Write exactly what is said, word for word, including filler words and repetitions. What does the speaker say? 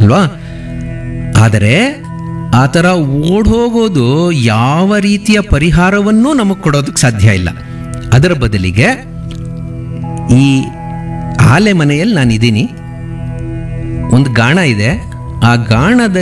ಅಲ್ವಾ? ಆದರೆ ಆ ಥರ ಓಡ್ ಹೋಗೋದು ಯಾವ ರೀತಿಯ ಪರಿಹಾರವನ್ನೂ ನಮಗೆ ಕೊಡೋದಕ್ಕೆ ಸಾಧ್ಯ ಇಲ್ಲ. ಅದರ ಬದಲಿಗೆ ಈ ಆಲೆ ಮನೆಯಲ್ಲಿ ನಾನಿದ್ದೀನಿ, ಒಂದು ಗಾಣ ಇದೆ, ಆ ಗಾಣದಲ್ಲಿ